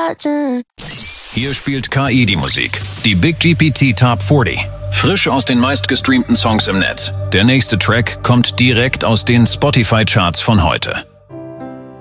watching. Hier spielt KI die Musik. Die Big GPT Top 40. Frisch aus den meistgestreamten Songs im Netz. Der nächste Track kommt direkt aus den Spotify-Charts von heute.